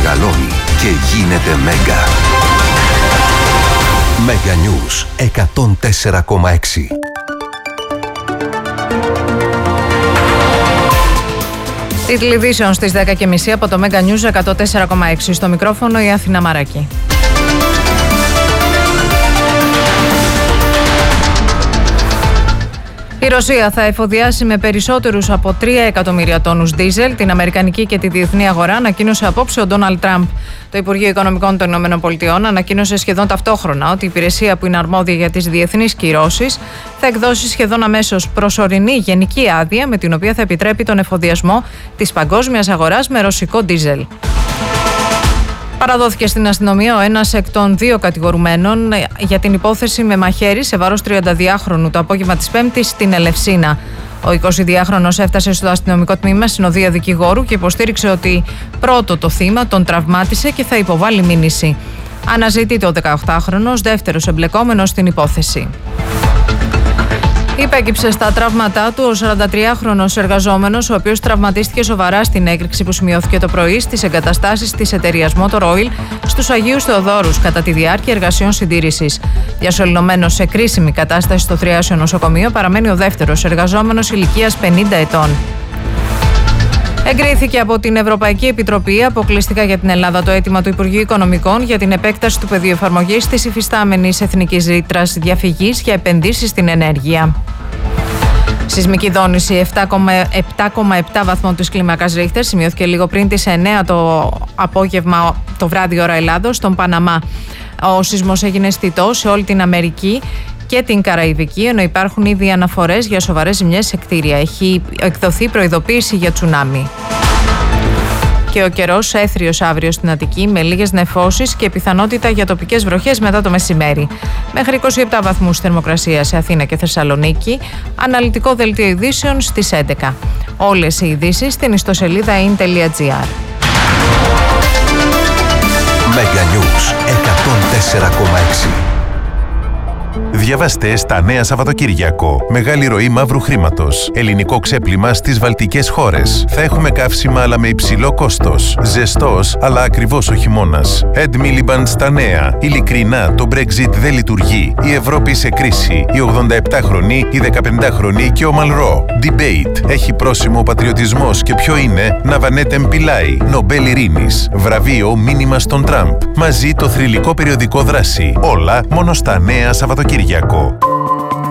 μεγαλώνει και γίνεται Μέγκα. Μέγκα News 104,6. Τίτλοι ειδήσεων στις 10:30 από το Μέγκα News 104,6. Στο μικρόφωνο η Αθηνά Μαράκη. Η Ρωσία θα εφοδιάσει με περισσότερους από 3 εκατομμύρια τόνους ντίζελ την αμερικανική και τη διεθνή αγορά, ανακοίνωσε απόψε ο Ντόναλντ Τραμπ. Το Υπουργείο Οικονομικών των ΗΠΑ ανακοίνωσε σχεδόν ταυτόχρονα ότι η υπηρεσία που είναι αρμόδια για τις διεθνείς κυρώσεις θα εκδώσει σχεδόν αμέσως προσωρινή γενική άδεια με την οποία θα επιτρέπει τον εφοδιασμό της παγκόσμιας αγοράς με ρωσικό ντίζελ. Παραδόθηκε στην αστυνομία ο ένας εκ των 2 κατηγορουμένων για την υπόθεση με μαχαίρι σε βάρος 32χρονου το απόγευμα της Πέμπτης στην Ελευσίνα. Ο 22χρονος έφτασε στο αστυνομικό τμήμα συνοδεία δικηγόρου και υποστήριξε ότι πρώτο το θύμα τον τραυμάτισε και θα υποβάλει μήνυση. Αναζητείται ο 18χρονος, δεύτερος εμπλεκόμενος στην υπόθεση. Υπέκυψε στα τραύματά του ο 43χρονος εργαζόμενος, ο οποίος τραυματίστηκε σοβαρά στην έκρηξη που σημειώθηκε το πρωί στις εγκαταστάσεις της εταιρείας Motor Oil στους Αγίους Θεοδόρους κατά τη διάρκεια εργασιών συντήρησης. Διασωληνωμένος σε κρίσιμη κατάσταση στο Θριάσιο νοσοκομείο παραμένει ο δεύτερος εργαζόμενος ηλικίας 50 ετών. Εγκρίθηκε από την Ευρωπαϊκή Επιτροπή αποκλειστικά για την Ελλάδα το αίτημα του Υπουργείου Οικονομικών για την επέκταση του πεδίου εφαρμογής της υφιστάμενης εθνικής ρήτρας διαφυγής για επενδύσεις στην ενέργεια. Σεισμική δόνηση 7,7 βαθμών της κλίμακας Ρίχτερ σημειώθηκε λίγο πριν τις 9 το απόγευμα, το βράδυ ώρα Ελλάδος, στον Παναμά. Ο σεισμός έγινε αισθητός σε όλη την Αμερική και την Καραϊβική, ενώ υπάρχουν ήδη αναφορές για σοβαρές ζημιές σε κτίρια. Έχει εκδοθεί προειδοποίηση για τσουνάμι. Και ο καιρός έθριος αύριο στην Αττική με λίγες νεφώσεις και πιθανότητα για τοπικές βροχές μετά το μεσημέρι. Μέχρι 27 βαθμούς θερμοκρασία σε Αθήνα και Θεσσαλονίκη. Αναλυτικό δελτίο ειδήσεων στις 11. Όλες οι ειδήσεις στην ιστοσελίδα in.gr. Μέγκα News 104,6. Διαβάστε στα νέα Σαββατοκύριακο. Μεγάλη ροή μαύρου χρήματος. Ελληνικό ξέπλυμα στις βαλτικές χώρες. Θα έχουμε καύσιμα αλλά με υψηλό κόστος. Ζεστός αλλά ακριβώς ο χειμώνας. Ed Miliband στα νέα. Ειλικρινά, το Brexit δεν λειτουργεί. Η Ευρώπη σε κρίση. Οι 87χρονοι, οι 15χρονοι και ο Μαλρό. Debate. Έχει πρόσημο ο πατριωτισμός και ποιο είναι Ναβανέτ Μπιλάι. Νομπέλ Ειρήνης. Βραβείο μήνυμα στον Τραμπ. Μαζί το θρυλικό περιοδικό Δράση. Όλα μόνο στα νέα Σαββατοκύριακο.